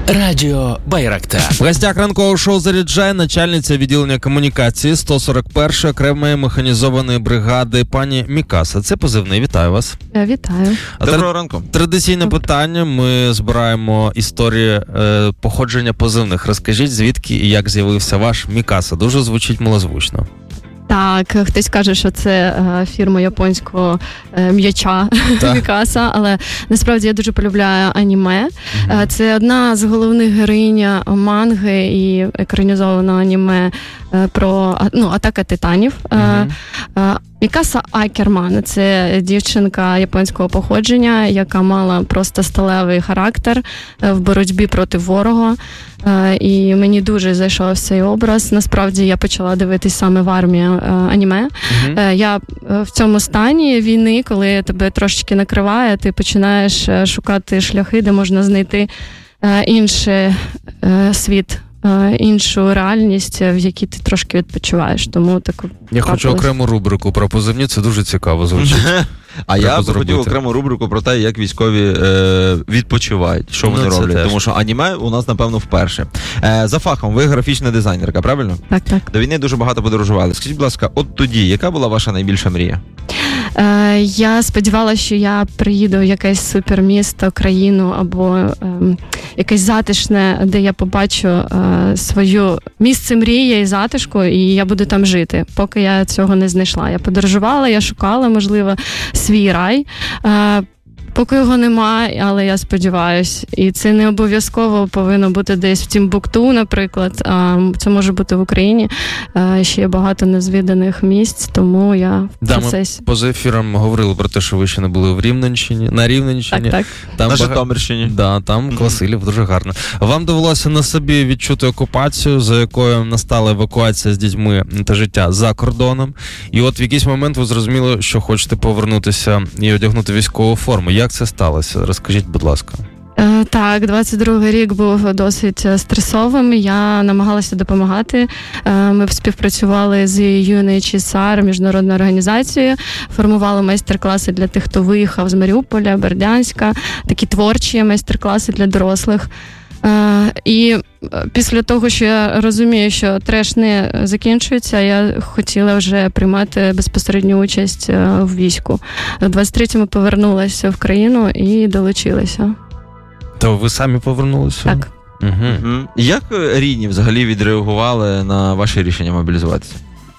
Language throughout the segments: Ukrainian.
Радіо Байрактар. В гостях ранкового шоу «Заряджай» начальниця відділення комунікації 141-ї окремої механізованої бригади пані Мікаса. Це позивний. Вітаю вас. Вітаю. Доброго ранку. Традиційне питання. Ми збираємо історії походження позивних. Розкажіть, звідки і як з'явився ваш Мікаса. Дуже звучить милозвучно. Так, хтось каже, що це фірма японського м'яча Мікаса, але насправді я дуже полюбляю аніме. Це одна з головних героїнь манги і екранізованого аніме про Атака титанів. Мікаса Акерман – це дівчинка японського походження, яка мала просто сталевий характер в боротьбі проти ворога. І мені дуже зайшов цей образ. Насправді я почала дивитись саме в армії аніме. Я в цьому стані війни, коли тебе трошечки накриває, ти починаєш шукати шляхи, де можна знайти інший світ, іншу реальність, в якій ти трошки відпочиваєш. Тому так. Я хочу окрему рубрику про позивні, це дуже цікаво звучить. А я б хотів окрему рубрику про те, як військові відпочивають, що вони роблять. Теж. Тому що аніме у нас, напевно, вперше. За фахом, ви графічна дизайнерка, правильно? Так. До війни дуже багато подорожували. Скажіть, будь ласка, от тоді, яка була ваша найбільша мрія? Я сподівалася, що я приїду в якесь супермісто, країну або якесь затишне, де я побачу своє місце мрії і затишку, і я буду там жити. Поки я цього не знайшла. Я подорожувала, я шукала, можливо, свій рай. Поки його немає, але я сподіваюся. І це не обов'язково повинно бути десь в Тімбукту, наприклад. Це може бути в Україні. Ще є багато незвіданих місць, тому я в процесі. Ми поза ефіром говорили про те, що ви ще не були в Рівненщині, на Рівненщині. Так. На Житомирщині. Да, там Квасилів, дуже гарно. Вам довелося на собі відчути окупацію, за якою настала евакуація з дітьми та життя за кордоном. І от в якийсь момент ви зрозуміли, що хочете повернутися і одягнути військову форму. Як це сталося? Розкажіть, будь ласка. Так, 22-й рік був досить стресовим. Я намагалася допомагати. Ми співпрацювали з UNHCR, міжнародною організацією, формували майстер-класи для тих, хто виїхав з Маріуполя, Бердянська, такі творчі майстер-класи для дорослих. І після того, що я розумію, що треш не закінчується, я хотіла вже приймати безпосередню участь в війську. У 23-му повернулася в країну і долучилася. То ви самі повернулися? Так. Як рідні взагалі відреагували на ваше рішення мобілізуватися?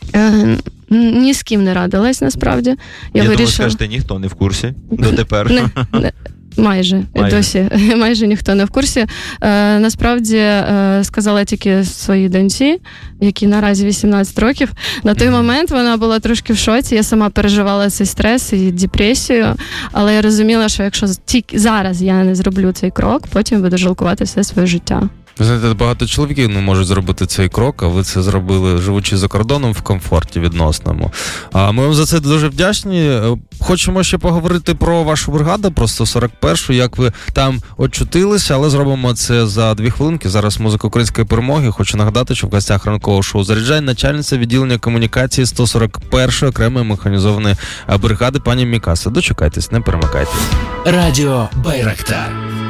Ні з ким не радилась, насправді. Я думаю, скажете, ніхто не в курсі дотепер. Майже. Досі майже ніхто не в курсі. Насправді сказала тільки своїй доньці, якій наразі 18 років. На той момент вона була трошки в шоці. Я сама переживала цей стрес і депресію, але я розуміла, що якщо тільки зараз я не зроблю цей крок, потім буду жалкувати все своє життя. Ви знаєте, багато чоловіків не можуть зробити цей крок, а ви це зробили, живучи за кордоном в комфорті відносному. Ми вам за це дуже вдячні. Хочемо ще поговорити про вашу бригаду, про 141-ю, як ви там очутилися, але зробимо це за 2 хвилинки. Зараз музика української перемоги. Хочу нагадати, що в гостях ранкового шоу «Заряджай» начальниця відділення комунікації 141-ї окремої механізованої бригади пані Мікаса. Дочекайтесь, не перемикайтесь. Радіо Байрактар.